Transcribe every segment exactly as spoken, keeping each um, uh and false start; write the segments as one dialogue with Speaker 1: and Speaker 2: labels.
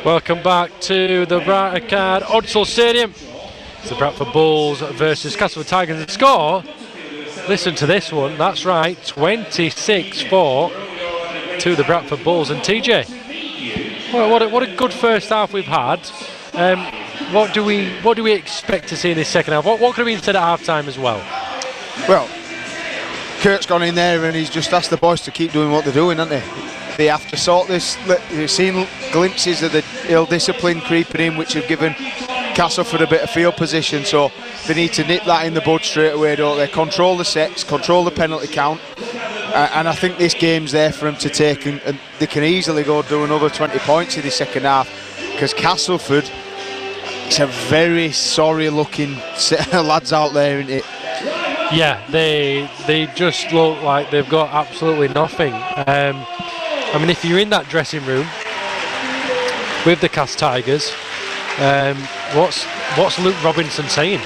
Speaker 1: Welcome back to the Brighton Odsal Stadium. It's the Bradford Bulls versus Castleford Tigers. The score, listen to this one, that's right, twenty-six four to the Bradford Bulls. And T J, well, what, a, what a good first half we've had. Um, what do we what do we expect to see in this second half? What, what could have been said at half time as well?
Speaker 2: Well, Kurt's gone in there and he's just asked the boys to keep doing what they're doing, haven't they? They have to sort this. You've seen glimpses of the ill discipline creeping in, which have given Castleford a bit of field position, so they need to nip that in the bud straight away, don't they? Control the sets, control the penalty count, uh, and I think this game's there for them to take, and, and they can easily go do another twenty points in the second half, because Castleford, it's a very sorry looking set of lads out there, isn't it?
Speaker 1: Yeah, they they just look like they've got absolutely nothing. Um, I mean, if you're in that dressing room with the Cas Tigers, um, what's what's Luke Robinson saying?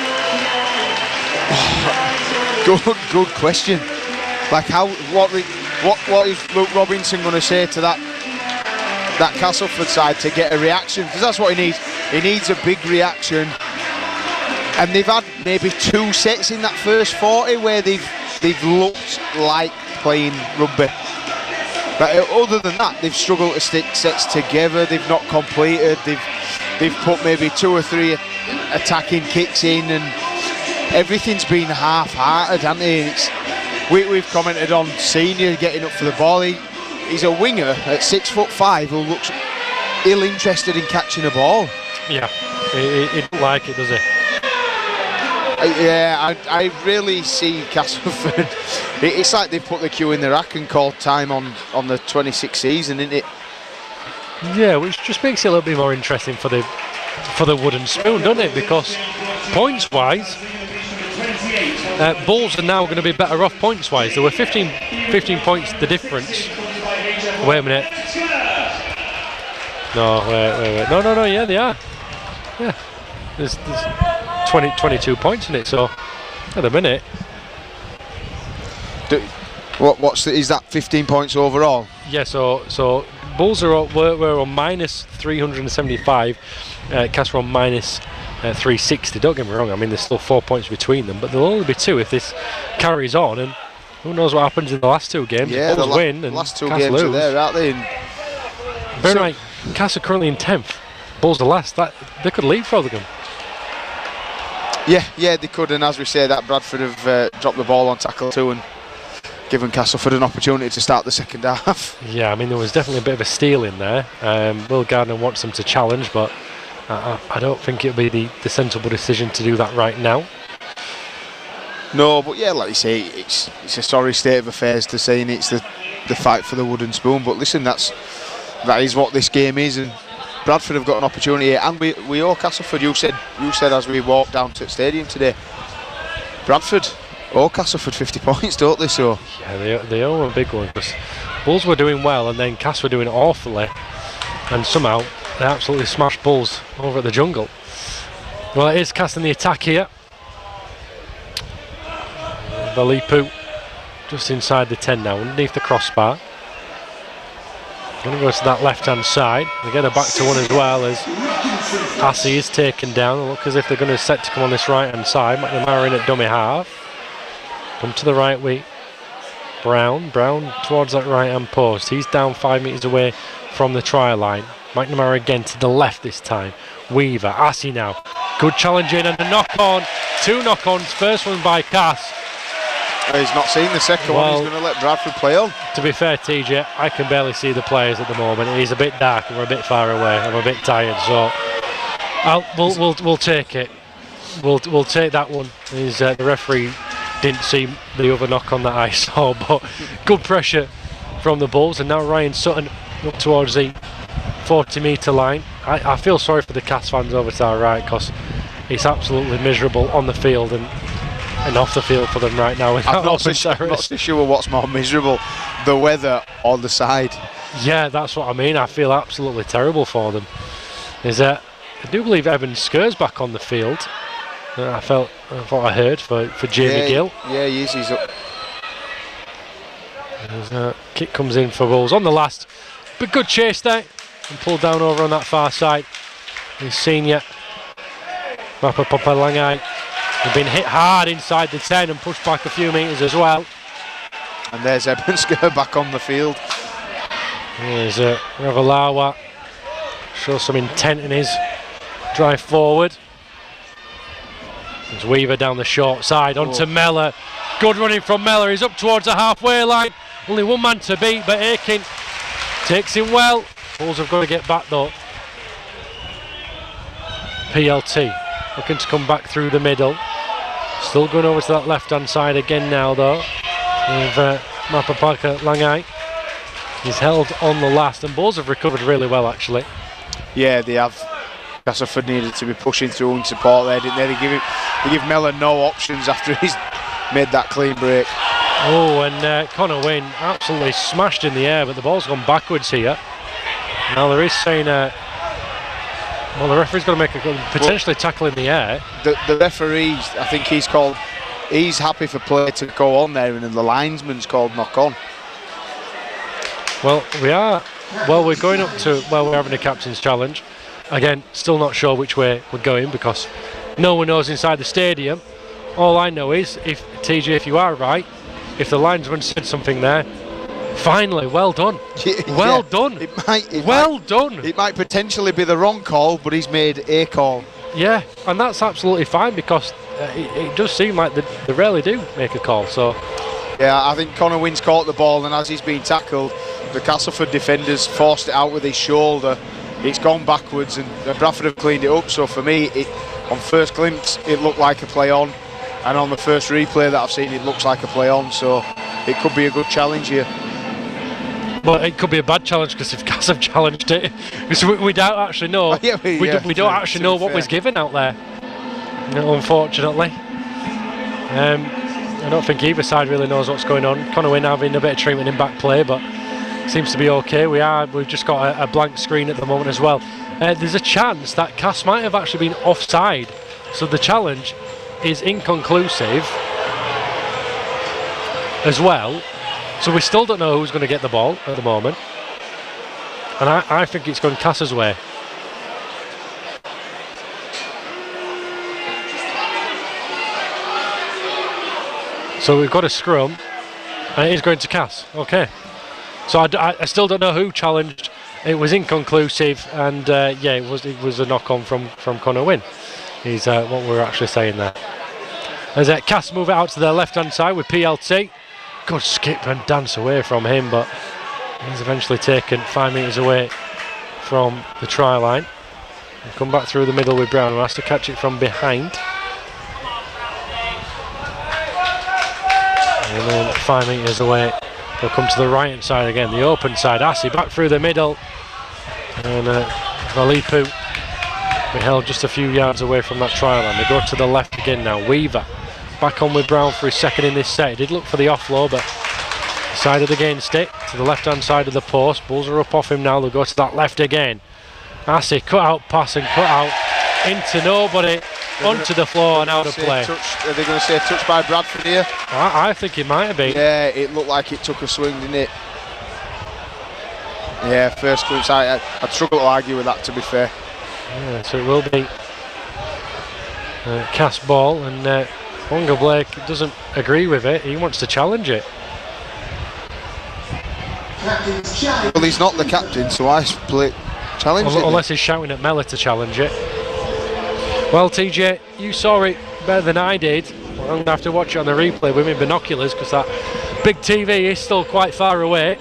Speaker 2: Good, good question. Like, how what what what is Luke Robinson going to say to that that Castleford side to get a reaction? Because that's what he needs. He needs a big reaction. And they've had maybe two sets in that first forty where they've they've looked like playing rugby. But other than that, they've struggled to stick sets together. They've not completed. They've they've put maybe two or three attacking kicks in, and everything's been half-hearted, hasn't it? It's, we, we've commented on Senior getting up for the ball. He, he's a winger at six foot five who looks ill-interested in catching a ball.
Speaker 1: Yeah, he, he don't like it, does he?
Speaker 2: Yeah, I, I really see Castleford. It's like they've put the cue in the rack and called time on, on the twenty-sixth season, isn't it?
Speaker 1: Yeah, which just makes it a little bit more interesting for the for the wooden spoon, doesn't it? Because points-wise, uh, Bulls are now going to be better off points-wise. There were fifteen, fifteen points the difference. Wait a minute. No, wait, wait, wait. No, no, no. Yeah, they are. Yeah, there's. there's twenty, twenty-two points in it, so at the minute.
Speaker 2: Do, what, what's the, is that fifteen points overall?
Speaker 1: Yeah, so so Bulls are we're, we're on minus three hundred seventy-five, uh, Cas are on minus uh, three sixty. Don't get me wrong, I mean there's still four points between them, but there'll only be two if this carries on, and who knows what happens in the last two games.
Speaker 2: Yeah,
Speaker 1: Bulls
Speaker 2: the la
Speaker 1: win and
Speaker 2: last two
Speaker 1: Cas
Speaker 2: games
Speaker 1: lose.
Speaker 2: are there, aren't they?
Speaker 1: Very
Speaker 2: so
Speaker 1: right, Cas are currently in tenth, Bulls are last. That they could leapfrog them.
Speaker 2: Yeah, yeah, they could, and as we say, that Bradford have uh, dropped the ball on tackle two and given Castleford an opportunity to start the second half.
Speaker 1: Yeah, I mean there was definitely a bit of a steal in there. Um, Will Gardner wants them to challenge, but I, I don't think it'll be the, the sensible decision to do that right now.
Speaker 2: No, but yeah, like you say, it's it's a sorry state of affairs to saying it's the the fight for the wooden spoon. But listen, that's that is what this game is, and Bradford have got an opportunity here, and we, we owe Castleford. You said you said as we walked down to the stadium today, Bradford owe Castleford fifty points, don't they? So
Speaker 1: yeah, they they owe a big one, because Bulls were doing well, and then Cas were doing awfully, and somehow they absolutely smashed Bulls over at the Jungle. Well, it is Cas in the attack here. Valipu just inside the ten now, underneath the crossbar. Going to go to that left-hand side. They get her back to one as well as Assey is taken down. They look as if they're going to set to come on this right-hand side. McNamara in at dummy half. Come to the right wing. Brown, Brown towards that right-hand post. He's down five metres away from the try line. McNamara again to the left this time. Weaver, Assey now. Good challenge in and a knock-on. Two knock-ons. First one by Cas.
Speaker 2: He's not seen the second
Speaker 1: well,
Speaker 2: one. He's going to let Bradford play on.
Speaker 1: To be fair, T J, I can barely see the players at the moment. It is a bit dark and we're a bit far away. I'm a bit tired, so I'll, we'll, we'll we'll take it. We'll we'll take that one. Is uh, the referee didn't see the other knock on that I saw, but good pressure from the Bulls, and now Ryan Sutton up towards the forty metre line. I, I feel sorry for the Cas fans over to our right, because it's absolutely miserable on the field and. And off the field for them right now.
Speaker 2: I'm not so, not so sure what's more miserable, the weather or the side.
Speaker 1: Yeah, that's what I mean. I feel absolutely terrible for them. Is that I do believe Evan Skur's back on the field. Uh, I felt, I thought I heard for for Jamie
Speaker 2: yeah,
Speaker 1: Gill.
Speaker 2: Yeah, he is. He's up.
Speaker 1: As, uh, kick comes in for Bulls on the last, but good chase there and pulled down over on that far side. His senior, Mapapapa Langai, had been hit hard inside the ten and pushed back a few metres as well.
Speaker 2: And there's Ebensker back on the field.
Speaker 1: There's uh, Ravalawa, shows some intent in his drive forward. There's Weaver down the short side onto oh. Mellor. Good running from Mellor. He's up towards the halfway line. Only one man to beat, but Aiken takes him well. Bulls have got to get back though. P L T looking to come back through the middle. Still going over to that left hand side again now though. With uh, Mapapaka Langai. He's held on the last, and Bulls have recovered really well actually.
Speaker 2: Yeah, they have. Castleford needed to be pushing through and support there, didn't they? They give, him, they give Mellor no options after he's made that clean break.
Speaker 1: Oh, and uh, Connor Wynne absolutely smashed in the air, but the ball's gone backwards here. Now there is saying, uh, well, the referee's got to make a potentially well, tackle in the air.
Speaker 2: The, the referee, I think he's called, he's happy for play to go on there, and then the linesman's called knock on.
Speaker 1: Well, we are, well, we're going up to, well, we're having a captain's challenge. Again, still not sure which way we're going because no one knows inside the stadium. All I know is, if T J, if you are right, if the linesman said something there, finally, well done. Yeah, well yeah. done.
Speaker 2: It might, it
Speaker 1: well
Speaker 2: might,
Speaker 1: done.
Speaker 2: It might potentially be the wrong call, but he's made a call.
Speaker 1: Yeah, and that's absolutely fine because uh, it, it does seem like they, they rarely do make a call. So,
Speaker 2: yeah, I think Connor Wynne's caught the ball, and as he's been tackled, the Castleford defenders forced it out with his shoulder. It's gone backwards, and Bradford have cleaned it up. So for me, it, on first glimpse, it looked like a play on, and on the first replay that I've seen, it looks like a play on. So it could be a good challenge here.
Speaker 1: Well, it could be a bad challenge because if Cass have challenged it, because we, we don't actually know.
Speaker 2: Oh, yeah, we,
Speaker 1: we,
Speaker 2: yeah,
Speaker 1: do, we don't
Speaker 2: to,
Speaker 1: actually
Speaker 2: to
Speaker 1: know what
Speaker 2: fair.
Speaker 1: was given out there. No, unfortunately, um, I don't think either side really knows what's going on. Connor Wynne having a bit of treatment in back play, but seems to be okay. We are. We've just got a, a blank screen at the moment as well. Uh, there's a chance that Cass might have actually been offside, so the challenge is inconclusive as well. So we still don't know who's going to get the ball at the moment, and I, I think it's going Cass's way. So we've got a scrum, and it is going to Cass. Okay. So I, I still don't know who challenged. It was inconclusive, and uh, yeah, it was it was a knock-on from from Connor Wynne. Is uh, what we're actually saying there. As uh, Cass move it out to the left-hand side with P L T. Good skip and dance away from him, but he's eventually taken five metres away from the try line. And come back through the middle with Brown, who has to catch it from behind. And then five metres away. They'll come to the right hand side again, the open side. Assey back through the middle, and uh, Valipu we held just a few yards away from that try line. They go to the left again now. Weaver back on with Brown for his second in this set. He did look for the offload, but decided against it. To the left hand side of the post. Bulls are up off him now. They'll go to that left again. Assey cut out pass and cut out into nobody. Onto the floor and out of play.
Speaker 2: Touch, are they going to say touch by Bradford here?
Speaker 1: I, I think it might have been.
Speaker 2: Yeah, it looked like it took a swing, didn't it? Yeah, first glimpse. I, I, I'd struggle to argue with that, to be fair.
Speaker 1: Yeah, so it will be uh, Cass ball, and uh, Wonga Blake doesn't agree with it. He wants to challenge it.
Speaker 2: Well, he's not the captain, so I split challenge
Speaker 1: Unless
Speaker 2: it.
Speaker 1: Unless he's shouting at Mellor to challenge it. Well, T J, you saw it better than I did. Well, I'm going to have to watch it on the replay with my binoculars because that big T V is still quite far away.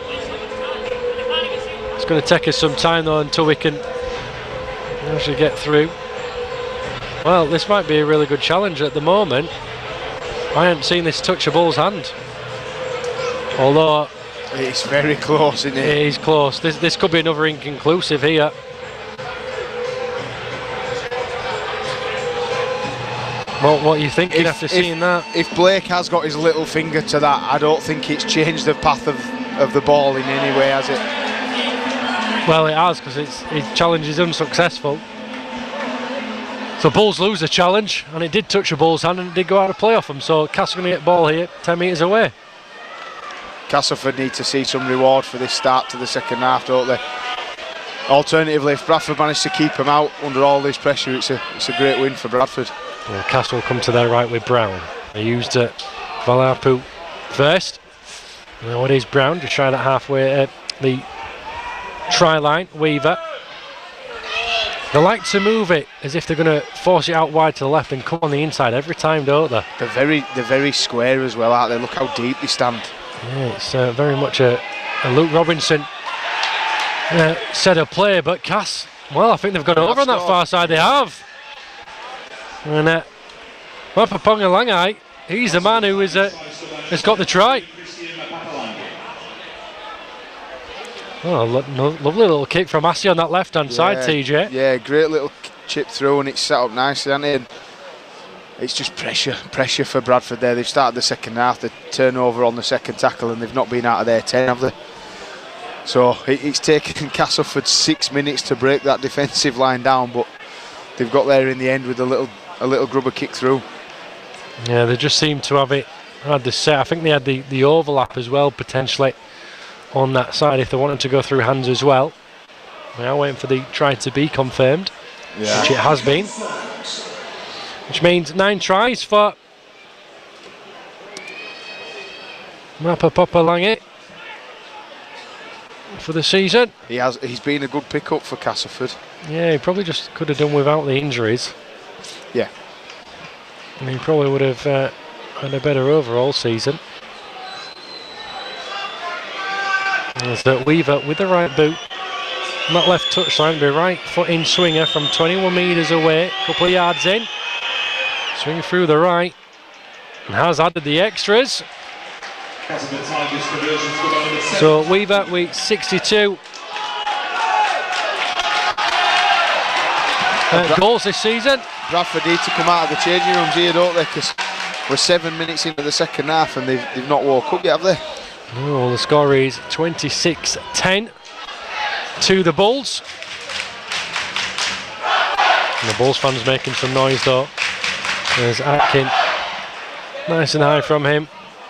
Speaker 1: It's going to take us some time though until we can actually get through. Well, this might be a really good challenge at the moment. I haven't seen this touch a Bull's hand. Although
Speaker 2: it's very close, isn't it?
Speaker 1: It is close. This, this could be another inconclusive here. Well, what are you thinking if, after
Speaker 2: if,
Speaker 1: seeing that?
Speaker 2: If Blake has got his little finger to that, I don't think it's changed the path of, of the ball in any way, has it?
Speaker 1: Well, it has, because his challenge is unsuccessful. So Bulls lose the challenge, and it did touch a Bull's hand, and it did go out of play off him. So Cass going to get ball here, ten metres away.
Speaker 2: Castleford need to see some reward for this start to the second half, don't they? Alternatively, if Bradford managed to keep him out under all this pressure, it's a it's a great win for Bradford.
Speaker 1: Well, Castle will come to their right with Brown. They used uh, Valapu first. Now it is Brown to try that halfway at the try line. Weaver. They like to move it as if they're going to force it out wide to the left and come on the inside every time, don't they?
Speaker 2: They're very they're very square as well, aren't they? Look how deep they stand.
Speaker 1: Yeah, it's uh, very much a, a Luke Robinson uh, set of play, but Cass, well, I think they've gone over on that far side. They have. And uh, Mapaponga Langai, he's the man who is, uh, has got the try. Oh, lo no, lovely little kick from Assi on that left-hand
Speaker 2: yeah,
Speaker 1: side, T J.
Speaker 2: Yeah, great little chip through, and it's set up nicely, hasn't it? And it's just pressure, pressure for Bradford there. They've started the second half, the turnover on the second tackle, and they've not been out of their ten, have they? So it, it's taken Castleford six minutes to break that defensive line down, but they've got there in the end with a little, a little grubber kick through.
Speaker 1: Yeah, they just seem to have it, had the set. I think they had the, the overlap as well, potentially, on that side if they wanted to go through hands as well. We are waiting for the try to be confirmed,
Speaker 2: yeah.
Speaker 1: which it has been. Which means nine tries for Mapapopalangi for the season.
Speaker 2: He has. He's been a good pickup for Castleford.
Speaker 1: Yeah, he probably just could have done without the injuries.
Speaker 2: Yeah.
Speaker 1: And he probably would have uh, had a better overall season. There's that Weaver with the right boot. Not left touchline, the right foot in swinger from twenty-one metres away, a couple of yards in. Swing through the right, and has added the extras. So Weaver with sixty-two uh, goals this season.
Speaker 2: Bradford need to come out of the changing rooms here, don't they? Because we're seven minutes into the second half and they've, they've not woke up yet, have they?
Speaker 1: Oh, the score is twenty-six ten to the Bulls. And the Bulls fans making some noise though. There's Atkin, nice and high from him.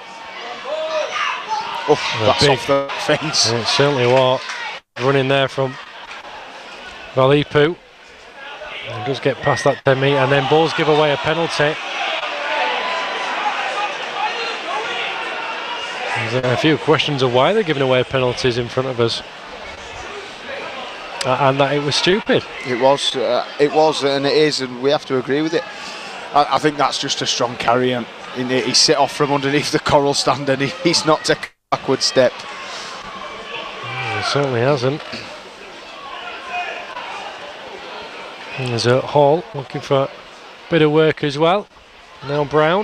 Speaker 2: Oh, that's
Speaker 1: big,
Speaker 2: off the fence.
Speaker 1: It certainly was. Running there from Valipu. He does get past that ten metre, and then Bulls give away a penalty. There's a few questions of why they're giving away penalties in front of us. Uh, and that it was stupid.
Speaker 2: It was, uh, it was, and it is, and we have to agree with it. I, I think that's just a strong carry, and he set off from underneath the coral stand, and he, he's not taken a backward step.
Speaker 1: Mm, he certainly hasn't. And there's a Hall looking for a bit of work as well. Now Brown.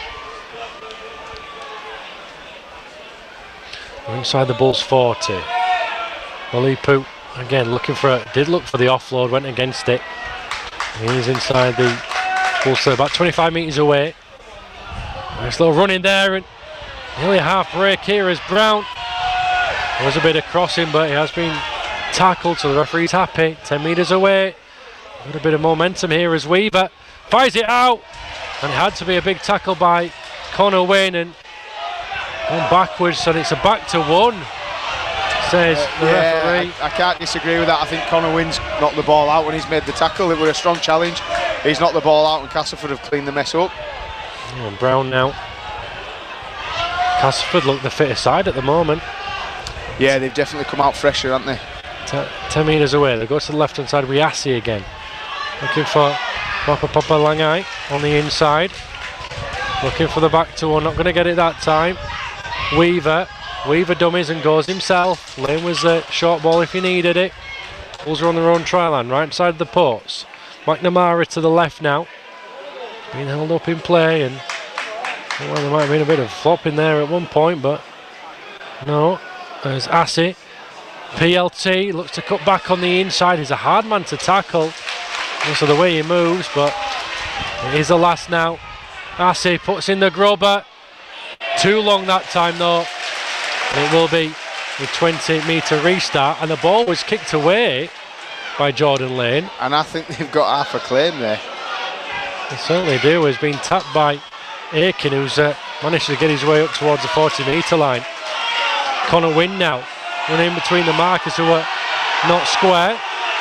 Speaker 1: We're inside the Bulls forty. Valipu again looking for a, did look for the offload, went against it. He's inside the Bulls, so about twenty-five metres away. Nice little run in there, and nearly a half break here as Brown. There was a bit of crossing, but he has been tackled, so the referee's happy. ten metres away. Got a bit of momentum here as Weaver fires it out, and it had to be a big tackle by Connor Wynn, and going backwards, and it's a back to one, says
Speaker 2: uh,
Speaker 1: the
Speaker 2: yeah,
Speaker 1: referee.
Speaker 2: I, I can't disagree with that. I think Connor Wynn's knocked the ball out when he's made the tackle. It was a strong challenge. He's knocked the ball out, and Castleford have cleaned the mess up.
Speaker 1: Yeah, and Brown now. Castleford look the fitter side at the moment.
Speaker 2: Yeah, they've definitely come out fresher, haven't they?
Speaker 1: T ten metres away, they go to the left hand side with Yassi again. Looking for Mapapopalangi on the inside. Looking for the back to one, not going to get it that time. Weaver, Weaver dummies and goes himself. Lane was the short ball if he needed it. Bulls are on their own try line, right side of the ports. McNamara to the left now. Being held up in play, and well, there might have been a bit of flop in there at one point, but no. There's Assi. P L T looks to cut back on the inside. He's a hard man to tackle. Also the way he moves, but it is the last now. Assi puts in the grubber. Too long that time though. It will be a twenty metre restart, and the ball was kicked away by Jordan Lane.
Speaker 2: And I think they've got half a claim there.
Speaker 1: They certainly do. He's been tapped by Aiken, who's uh, managed to get his way up towards the forty metre line. Connor Wynn now running in between the markers who are not square.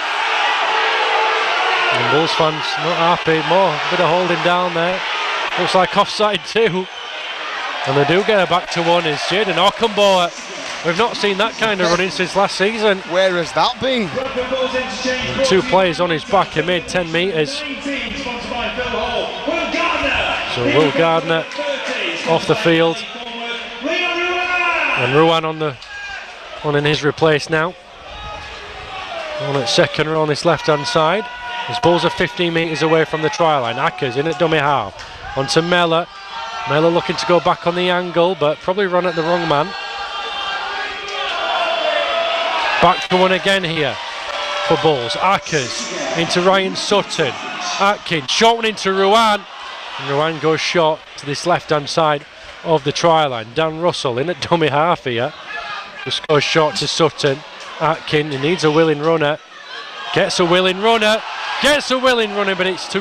Speaker 1: And Bulls fans not happy, more, a bit of holding down there. Looks like offside too. And they do get her back to one is Jaden Ockenboa. We've not seen that kind of running since last season.
Speaker 2: Where has that been?
Speaker 1: And two players on his back, he made ten metres. So Will Gardner off the field. And Ruan on the on in his replace now. On at second row on this left hand side. His Bulls are fifteen metres away from the try line. Ackers in at dummy half. On to Mellor. Mellor looking to go back on the angle, but probably run at the wrong man. Back to one again here for Bulls. Ackers into Ryan Sutton. Atkins, short one into Ruan. And Ruan goes short to this left-hand side of the try line. Dan Russell in at dummy half here. Just goes short to Sutton. Atkins, he needs a willing runner. Gets a willing runner. Gets a willing runner, but it's too